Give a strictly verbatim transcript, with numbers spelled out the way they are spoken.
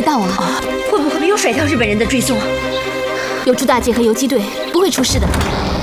道啊！ 会不会没有甩掉日本人的追踪？ 有朱大姐和游击队，不会出事的。